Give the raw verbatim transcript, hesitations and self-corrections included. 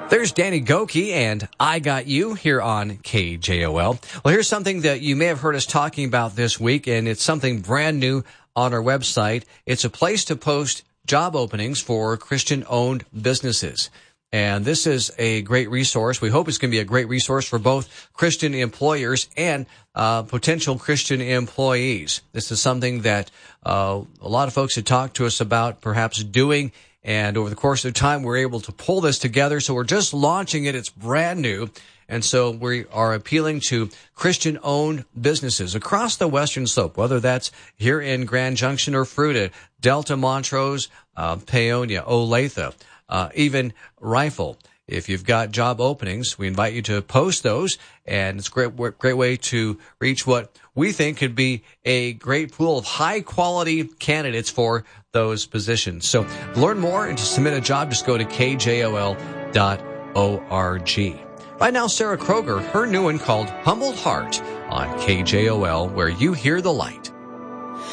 There's Danny Gokey and I Got You here on K J O L. Well, here's something that you may have heard us talking about this week, and it's something brand new on our website. It's a place to post job openings for Christian-owned businesses. And this is a great resource. We hope it's going to be a great resource for both Christian employers and uh, potential Christian employees. This is something that uh, a lot of folks have talked to us about perhaps doing. And over the course of time, we're able to pull this together. So we're just launching it. It's brand new. And so we are appealing to Christian-owned businesses across the Western Slope, whether that's here in Grand Junction or Fruita, Delta, Montrose, uh, Paonia, Olathe, uh, even Rifle. If you've got job openings, we invite you to post those, and it's a great, great way to reach what we think could be a great pool of high-quality candidates for those positions. So to learn more and to submit a job, just go to K J O L dot org. Right now, Sarah Kroger, her new one called Humble Heart on K J O L, where you hear the light.